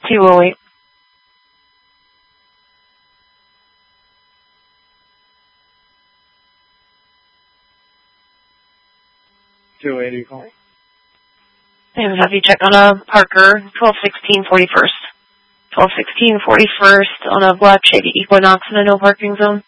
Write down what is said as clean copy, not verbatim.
208. Call. They would have you check on a Parker 1216 41st. 1216 41st on a black Chevy Equinox in a no parking zone.